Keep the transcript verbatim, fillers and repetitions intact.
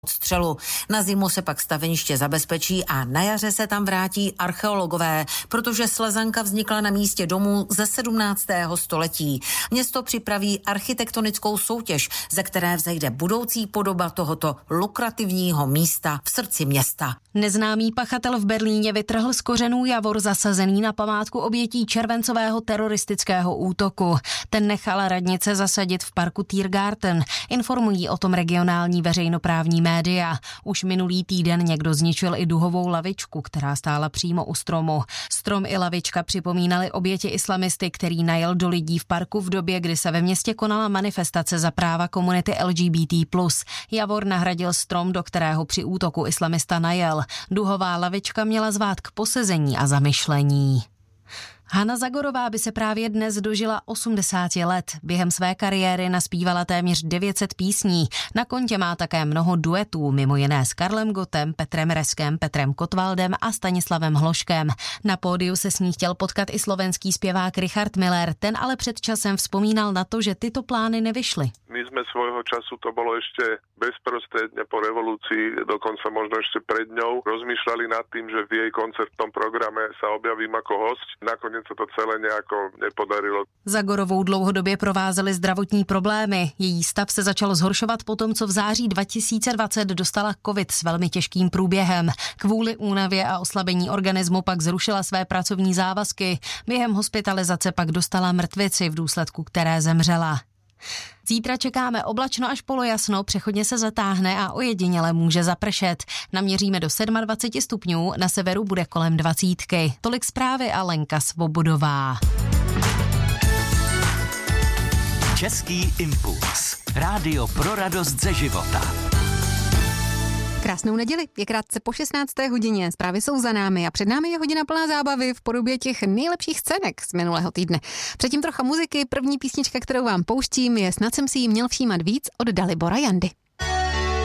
střelu. Na zimu se pak staveniště zabezpečí a na jaře se tam vrátí archeologové, protože Slezanka vznikla na místě domu ze sedmnáctého století. Město připraví architektonickou soutěž, ze které vzejde budoucí podoba tohoto lukrativního místa v srdci města. Neznámý pachatel v Berlíně vytrhl z kořenů javor zasazený na památku obětí červencového teroristického útoku. Ten nechal radnice zasadit v parku Tiergarten. Informují o tom regionální veřejnoprávní média. Už minulý týden někdo zničil i duhovou lavičku, která stála přímo u stromu. Strom i lavička připomínali oběti islamisty, který najel do lidí v parku v době, kdy se ve městě konala manifestace za práva komunity L G B T plus. Javor nahradil strom, do kterého při útoku islamista najel. Duhová lavička měla zvát k posezení a zamyšlení. Hana Zagorová by se právě dnes dožila osmdesáti let. Během své kariéry naspívala téměř devět set písní. Na kontě má také mnoho duetů, mimo jiné s Karlem Gottem, Petrem Reskem, Petrem Kotwaldem a Stanislavem Hloškem. Na pódiu se s ní chtěl potkat i slovenský zpěvák Richard Miller. Ten ale před časem vzpomínal na to, že tyto plány nevyšly. My sme svojho času, to bolo ešte bezprostredne po revolúcii, dokonca možno ešte pred ňou, rozmýšľali nad tým, že v jej koncertnom programe sa objavím ako hosť. Nakoniec sa to celé nejako nepodarilo. Zagorovou dlouhodobě provázely zdravotní problémy. Její stav se začal zhoršovat potom, co v září dva tisíce dvacet dostala covid s velmi těžkým průběhem. Kvůli únavě a oslabení organismu pak zrušila své pracovní závazky. Během hospitalizace pak dostala mrtvici, v důsledku které zemřela. Zítra čekáme oblačno až polojasno, přechodně se zatáhne a ojediněle může zapršet. Naměříme do dvacet sedm stupňů, na severu bude kolem dvacítky. Tolik zprávy a Lenka Svobodová. Český impuls. Rádio pro radost ze života. Krásnou neděli, je krátce po šestnácté hodině, zprávy jsou za námi a před námi je hodina plná zábavy v podobě těch nejlepších scének z minulého týdne. Předtím trocha muziky, první písnička, kterou vám pouštím, je Snad jsem si jí měl všímat víc od Dalibora Jandy.